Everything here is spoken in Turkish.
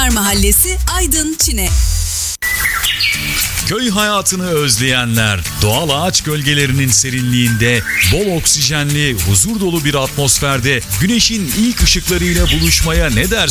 Mahallesi, Aydın, Çine. Köy hayatını özleyenler, doğal ağaç gölgelerinin serinliğinde, bol oksijenli, huzur dolu bir atmosferde güneşin ilk ışıklarıyla buluşmaya ne dersin?